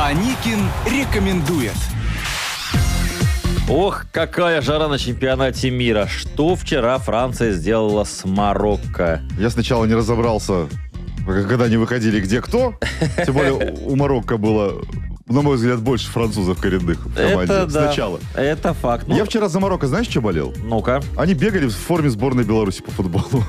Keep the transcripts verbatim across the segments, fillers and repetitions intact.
Аникин рекомендует. Ох, какая жара на чемпионате мира. Что вчера Франция сделала с Марокко? Я сначала не разобрался, когда они выходили, где кто. Тем более у Марокко было, на мой взгляд, больше французов коренных в команде. Это да, сначала. Это факт. Ну, Я вчера за Марокко, знаешь, что болел? Ну-ка. Они бегали в форме сборной Беларуси по футболу.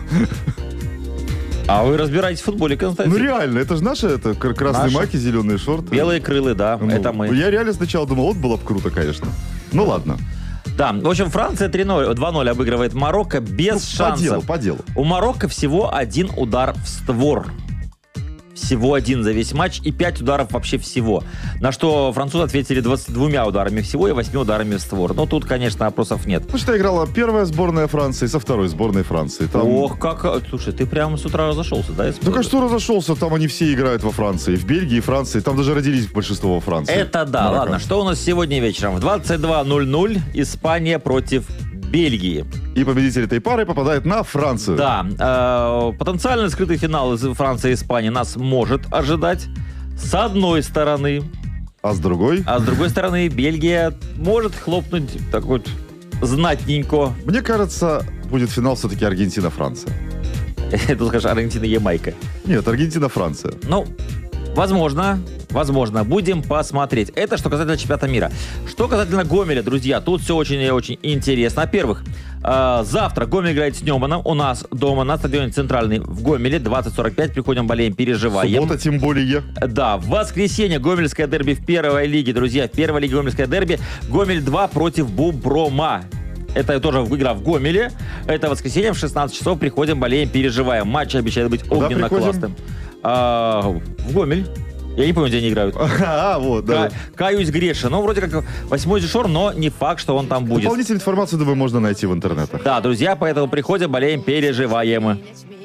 А вы разбираетесь в футболе, Константин? Ну реально, это же наши, это кр- красные Наши. майки, зеленые шорты. Белые крылы, да, Ну, это мы. Я реально сначала думал, вот было бы круто, конечно. Ну ладно. Да, в общем, Франция три ноль, два ноль обыгрывает Марокко без Ну, шансов. По делу, по делу. У Марокко всего один удар в створ. Всего один за весь матч и пять ударов вообще всего. На что французы ответили двадцатью двумя ударами всего и восьмью ударами в створ. Но тут, конечно, вопросов нет. Ну что, играла первая сборная Франции со второй сборной Франции. Там... Ох, как... Слушай, ты прямо с утра разошелся, да? Ну как что разошелся? Там они все играют во Франции. В Бельгии, и Франции. Там даже родились большинство во Франции. Это да, Марокко. ладно. Что у нас сегодня вечером? В двадцать два ноль ноль Испания против Бельгии. И победитель этой пары попадает на Францию. Да, э, потенциально скрытый финал из Франции и Испании нас может ожидать. С одной стороны. А с другой? А с другой стороны, Бельгия может хлопнуть так вот знатненько. Мне кажется, будет финал все-таки Аргентина-Франция. Тут скажешь Аргентина-Ямайка. Нет, Аргентина-Франция. Ну, возможно, возможно. Будем посмотреть. Это что касательно чемпионата мира. Что касательно Гомеля, друзья, тут все очень и очень интересно. Во-первых, э, завтра Гомель играет с Нёманом. У нас дома на стадионе Центральный в Гомеле. двадцать сорок пять. Приходим, болеем, переживаем. Суббота тем более. Да, в воскресенье Гомельское дерби в первой лиге, друзья. В первой лиге Гомельское дерби. Гомель два против Буброма. Это тоже игра в Гомеле. Это воскресенье в шестнадцать часов. Приходим, болеем, переживаем. Матч обещает быть Куда огненно приходим? классным. А, в Гомель. Я не помню, где они играют. А, вот, да. Ка- Каюсь, грешен. Ну, вроде как восьмой дежур, но не факт, что он там будет. Дополнительную информацию, думаю, можно найти в интернетах. Да, друзья, поэтому приходим, болеем, переживаем.